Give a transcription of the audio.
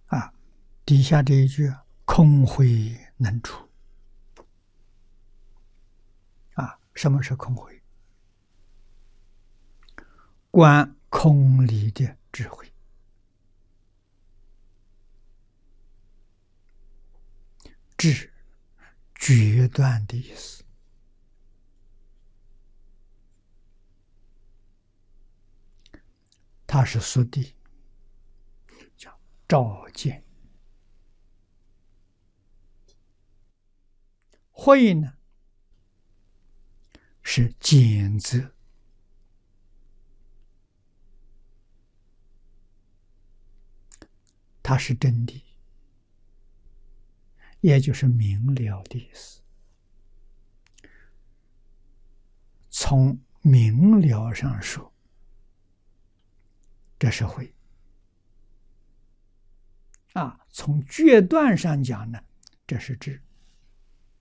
啊，底下这一句空慧能出啊，什么是空慧？观空理的智慧，智决断的意思。它是速地，叫照见。慧呢，是检测，它是真理，也就是明了的意思。从明了上说，这是慧啊；从决断上讲呢，这是智。